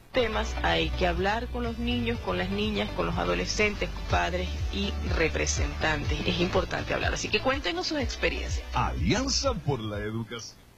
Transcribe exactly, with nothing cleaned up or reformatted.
temas hay que hablar con los niños, con las niñas, con los adolescentes, padres y representantes. Es importante hablar, así que cuéntenos sus experiencias. Alianza por la Educación.